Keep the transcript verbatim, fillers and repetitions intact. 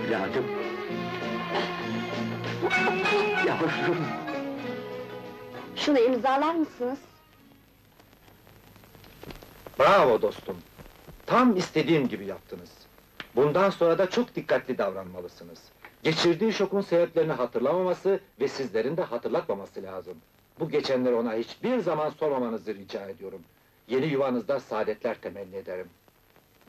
evladım! Yavrum! Şunu imzalar mısınız? Bravo dostum! Tam istediğim gibi yaptınız. Bundan sonra da çok dikkatli davranmalısınız. Geçirdiği şokun sebeplerini hatırlamaması ve sizlerin de hatırlatmaması lazım. Bu geçenleri ona hiçbir zaman sormamanızı rica ediyorum. Yeni yuvanızda saadetler temenni ederim.